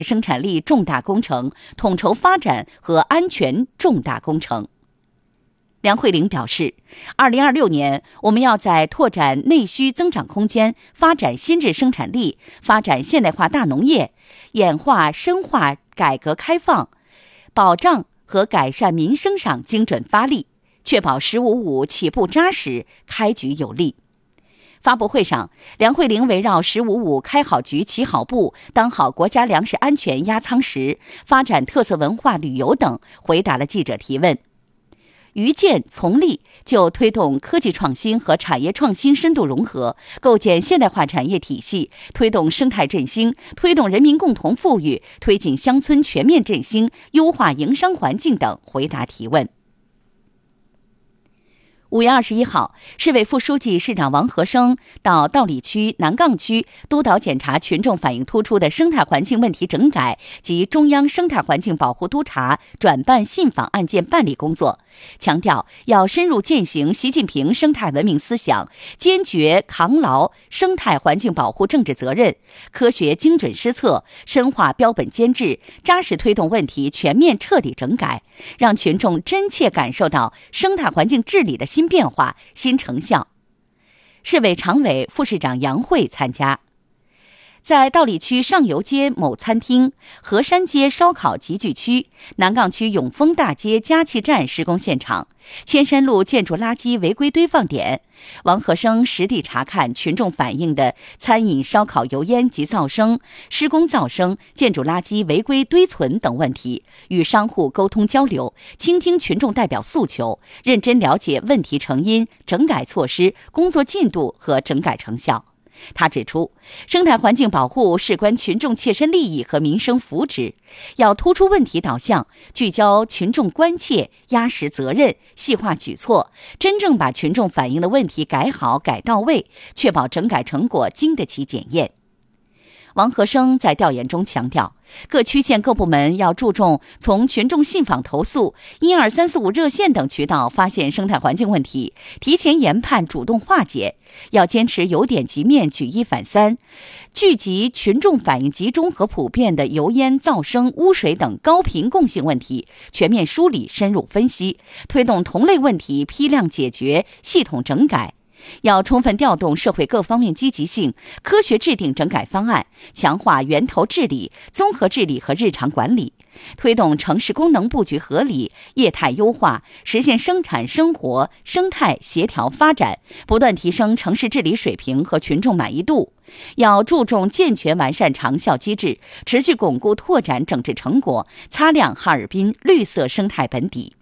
生产力重大工程，统筹发展和安全重大工程。梁慧玲表示，2026年我们要在拓展内需增长空间、发展新质生产力、发展现代化大农业、演化深化改革开放、保障和改善民生上精准发力，确保“15+5”起步扎实，开局有力。发布会上，梁慧玲围绕“15+5”开好局、起好步、当好国家粮食安全压舱石、发展特色文化旅游等，回答了记者提问。于建、丛立就推动科技创新和产业创新深度融合，构建现代化产业体系，推动生态振兴，推动人民共同富裕，推进乡村全面振兴，优化营商环境等回答提问。5月21号，市委副书记、市长王和生到道里区、南岗区督导检查群众反映突出的生态环境问题整改及中央生态环境保护督察转办信访案件办理工作，强调要深入践行习近平生态文明思想，坚决扛牢生态环境保护政治责任，科学精准施策，深化标本监制，扎实推动问题全面彻底整改，让群众真切感受到生态环境治理的新变化、新成效。市委常委、副市长杨慧参加。在道里区上游街某餐厅、河山街烧烤集聚区、南岗区永丰大街加气站施工现场、千山路建筑垃圾违规堆放点，王和生实地查看群众反映的餐饮烧烤油烟及噪声、施工噪声、建筑垃圾违规堆存等问题，与商户沟通交流，倾听群众代表诉求，认真了解问题成因、整改措施、工作进度和整改成效。他指出，生态环境保护事关群众切身利益和民生福祉，要突出问题导向，聚焦群众关切，压实责任，细化举措，真正把群众反映的问题改好、改到位，确保整改成果经得起检验。王和生在调研中强调，各区县各部门要注重从群众信访投诉、12345热线等渠道发现生态环境问题，提前研判，主动化解，要坚持由点及面、举一反三，聚集群众反映集中和普遍的油烟、噪声、污水等高频共性问题，全面梳理、深入分析，推动同类问题批量解决、系统整改。要充分调动社会各方面积极性，科学制定整改方案，强化源头治理、综合治理和日常管理，推动城市功能布局合理、业态优化，实现生产生活生态协调发展，不断提升城市治理水平和群众满意度。要注重健全完善长效机制，持续巩固拓展整治成果，擦亮哈尔滨绿色生态本底。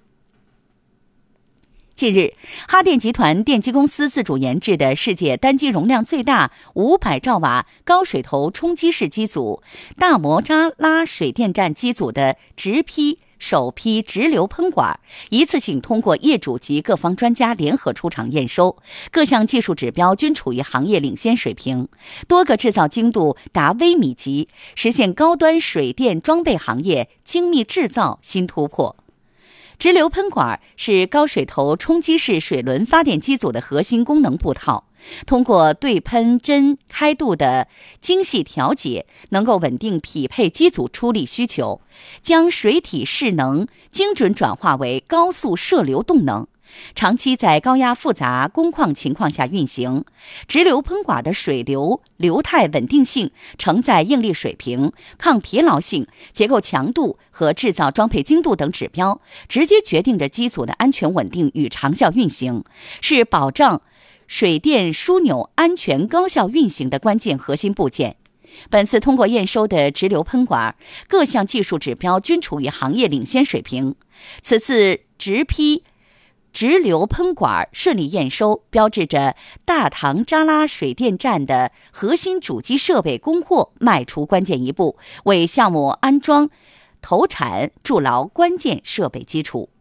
近日，哈电集团电机公司自主研制的世界单机容量最大500兆瓦高水头冲击式机组大摩扎拉水电站机组的直批、首批直流喷管，一次性通过业主及各方专家联合出厂验收，各项技术指标均处于行业领先水平，多个制造精度达微米级，实现高端水电装备行业精密制造新突破。直流喷管是高水头冲击式水轮发电机组的核心功能布套，通过对喷针开度的精细调节，能够稳定匹配机组出力需求，将水体势能精准转化为高速射流动能，长期在高压复杂工况情况下运行。直流喷管的水流、流态稳定性、承载应力水平、抗疲劳性、结构强度和制造装配精度等指标，直接决定着机组的安全稳定与长效运行，是保障水电枢纽安全高效运行的关键核心部件。本次通过验收的直流喷管，各项技术指标均处于行业领先水平。此次直批直流喷管顺利验收，标志着大唐扎拉水电站的核心主机设备供货迈出关键一步，为项目安装投产筑牢关键设备基础。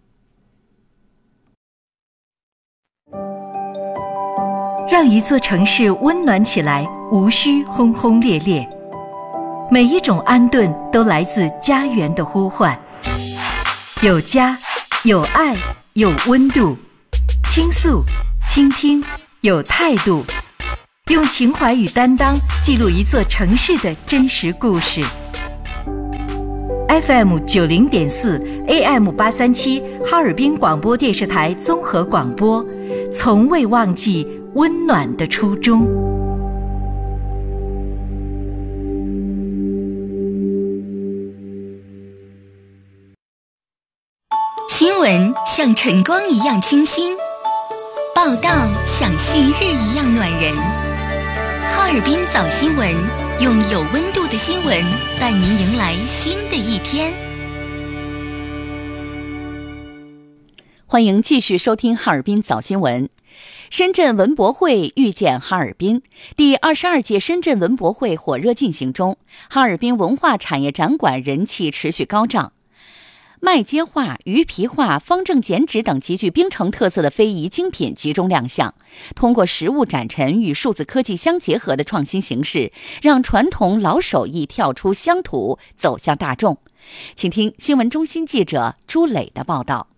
让一座城市温暖起来，无需轰轰烈烈。每一种安顿都来自家园的呼唤，有家，有爱，有温度，倾诉、倾听，有态度，用情怀与担当记录一座城市的真实故事。 FM 90.4 AM 837哈尔滨广播电视台综合广播，从未忘记温暖的初衷。 新闻像晨光一样清新，报道像旭日一样暖人。哈尔滨早新闻，用有温度的新闻伴您迎来新的一天。 欢迎继续收听哈尔滨早新闻。深圳文博会遇见哈尔滨，第22届深圳文博会火热进行中，哈尔滨文化产业展馆人气持续高涨。麦秸画、鱼皮画、方正剪纸等极具冰城特色的非遗精品集中亮相，通过实物展陈与数字科技相结合的创新形式，让传统老手艺跳出乡土，走向大众。请听新闻中心记者朱磊的报道。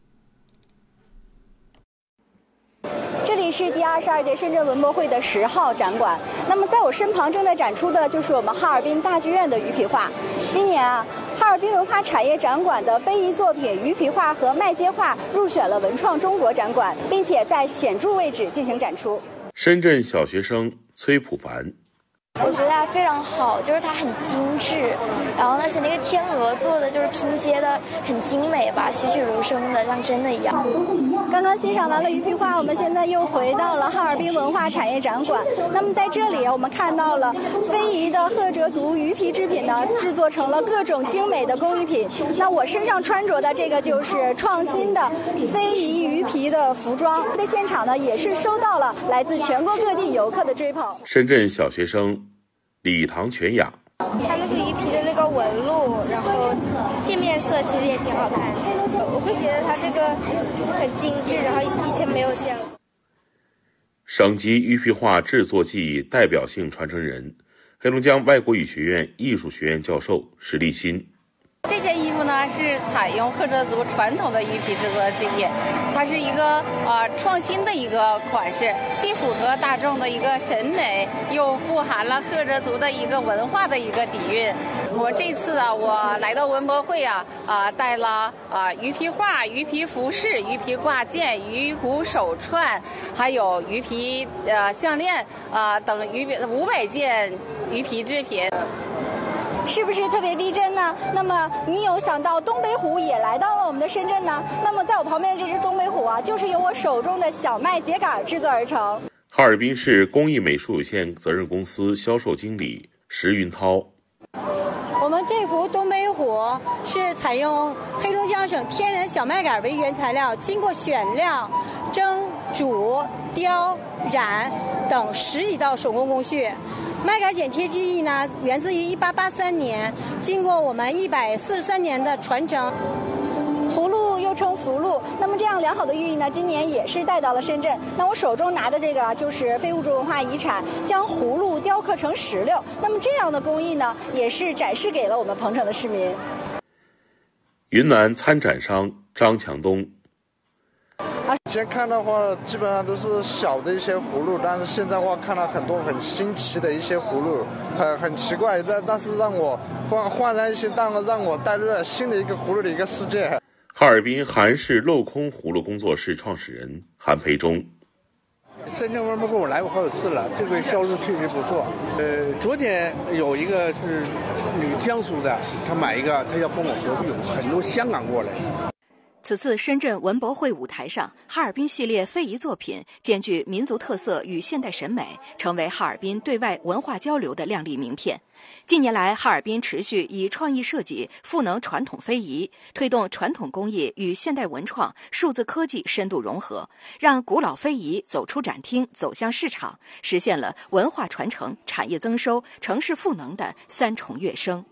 这里是第22届深圳文博会的10号展馆。那么在我身旁正在展出的就是我们哈尔滨大剧院的鱼皮画。今年哈尔滨文化产业展馆的非遗作品鱼皮画和麦秸画入选了文创中国展馆，并且在显著位置进行展出。 深圳小学生崔普凡， 我觉得它非常好，就是它很精致，然后而且那个天鹅做的就是拼接的很精美吧，栩栩如生的，像真的一样。 刚刚欣赏完了鱼皮画，我们现在又回到了哈尔滨文化产业展馆。那么在这里，我们看到了非遗的赫哲族鱼皮制品呢，制作成了各种精美的工艺品。那我身上穿着的这个就是创新的非遗鱼皮的服装。在现场呢，也是收到了来自全国各地游客的追捧。 深圳小学生李唐全雅， 它那个鱼皮的那个纹路，然后界面色其实也挺好看的。我会觉得它这个很精致，然后以前没有见过。 省级鱼皮画制作技艺代表性传承人，黑龙江外国语学院艺术学院教授石立新。 这件衣服呢是采用赫哲族传统的鱼皮制作的技艺，它是一个创新的一个款式，既符合大众的一个审美，又富含了赫哲族的一个文化的一个底蕴。我这次我来到文博会带了鱼皮画、鱼皮服饰、鱼皮挂件、鱼骨手串，还有鱼皮项链等500件鱼皮制品。 是不是特别逼真呢？那么你有想到东北虎也来到了我们的深圳呢？那么在我旁边的这只东北虎就是由我手中的小麦秸秆制作而成。 哈尔滨市工艺美术有限责任公司销售经理石云涛， 我们这幅东北虎是采用黑龙江省天然小麦秆为原材料，经过选料、蒸、煮、雕、染等10几道手工工序。麦秆剪贴技艺呢，源自于1883年，经过我们143年的传承。 葫芦又称福禄，那么这样良好的寓意呢，今年也是带到了深圳。那我手中拿的这个就是非物质文化遗产，将葫芦雕刻成石榴。那么这样的工艺呢，也是展示给了我们彭城的市民。 云南参展商张强东， 以前看的话基本上都是小的一些葫芦，但是现在的话看到很多很新奇的一些葫芦，很奇怪，但是让我焕然一新，让我带入了新的一个葫芦的一个世界。 哈尔滨韩式镂空葫芦工作室创始人韩培忠， 深圳文博会我来过好几次了，这个销售确实不错。昨天有一个是女江苏的，她买一个，她要跟我合作，有很多香港过来。 此次深圳文博会舞台上，哈尔滨系列非遗作品兼具民族特色与现代审美，成为哈尔滨对外文化交流的亮丽名片。近年来，哈尔滨持续以创意设计赋能传统非遗，推动传统工艺与现代文创、数字科技深度融合，让古老非遗走出展厅，走向市场，实现了文化传承、产业增收、城市赋能的3重跃升。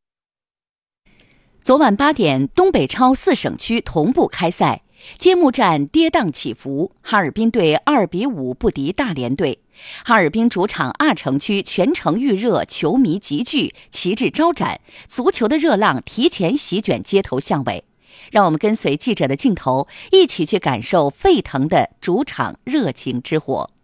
昨晚8点，东北超4省区同步开赛，揭幕战跌宕起伏，哈尔滨队2-5不敌大连队。哈尔滨主场2城区全程预热，球迷集聚，旗帜招展，足球的热浪提前席卷街头巷尾。让我们跟随记者的镜头，一起去感受沸腾的主场热情之火。